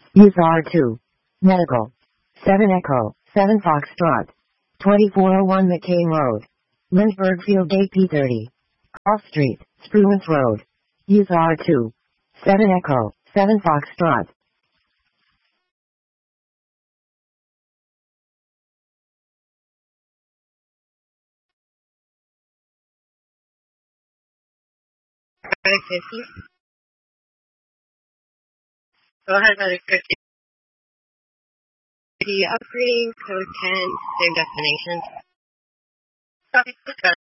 Use R2. Medical. 7 Echo, 7 Foxtrot. 2401 McCain Road. Lynchburg Field Gate P30. Off Street, Spruance Road. Use R2. 7 Echo, 7 Foxtrot. Credit 50. Go ahead, Credit 50. Upgrading code 10, same destination. Copy.